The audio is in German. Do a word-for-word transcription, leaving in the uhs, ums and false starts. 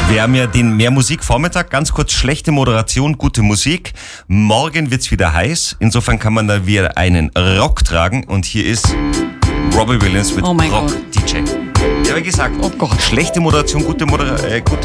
Wir haben ja den Mehr Musik Vormittag, ganz kurz schlechte Moderation, gute Musik. Morgen wird's wieder heiß, insofern kann man da wieder einen Rock tragen und hier ist Robbie Williams mit Oh mein Rock Gott. D J. Ja, wie gesagt, Oh Gott. schlechte Moderation, gute, Modera äh, gute